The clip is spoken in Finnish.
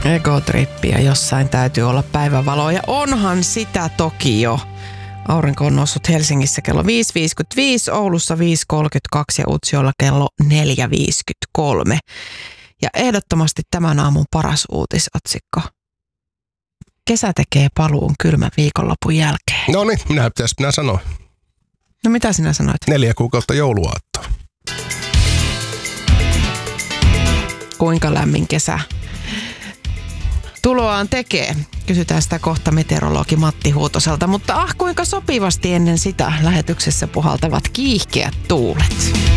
Egotrippiä, jossain täytyy olla päivänvaloa ja onhan sitä toki jo. Aurinko on noussut Helsingissä kello 5.55, Oulussa 5.32 ja Utsjoella kello 4.53. Ja ehdottomasti tämän aamun paras uutisotsikko. Kesä tekee paluun kylmän viikonlopun jälkeen. No niin, minä sanoin. No mitä sinä sanoit? 4 kuukautta jouluaattoa. Kuinka lämmin kesä tuloaan tekee? Kysytään sitä kohta meteorologi Matti Huutoselta, mutta kuinka sopivasti ennen sitä lähetyksessä puhaltavat kiihkeät tuulet.